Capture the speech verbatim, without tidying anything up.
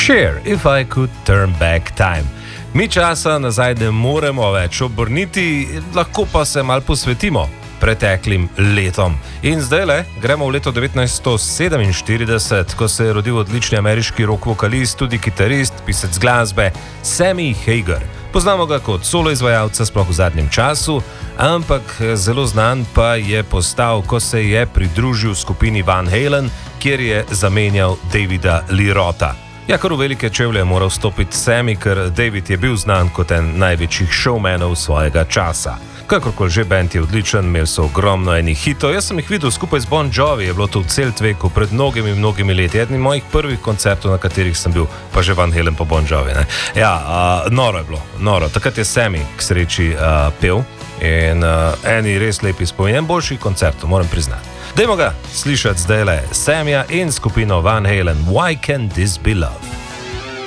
Cher, If I Could Turn Back Time. Mi časa nazaj ne moremo več obrniti, lahko pa se mal posvetimo preteklim letom. In zdaj le gremo v leto devetnajststo sedeminštirideset, ko se je rodil odlični ameriški rock vokalist, tudi kitarist, pisec glasbe Sammy Hagar. Poznamo ga kot solo izvajalca sploh v zadnjem času, ampak zelo znan pa je postal, ko se je pridružil skupini Van Halen, kjer je zamenjal Davida Lee Rotha. Ja, kar v velike čevlje je moral stopiti Sammy, ker David je bil znan kot en največjih showmanov svojega časa. Kakorkoli že, band je odličen, imeli so ogromno enih hitov. Jaz sem jih videl skupaj z Bon Jovi, je bilo to v Zeltweku pred mnogimi, mnogimi leti. Eden mojih prvih koncertov, na katerih sem bil, pa že Van Halen pa Bon Jovi. Ne? Ja, uh, noro je bilo, noro. Takrat je Sammy k sreči uh, pel in uh, eni res lepi spomin, en boljših koncertov, moram priznati. Dajmo ga slišati zdaj le Sammya in skupino Van Halen, Why Can't This Be Love?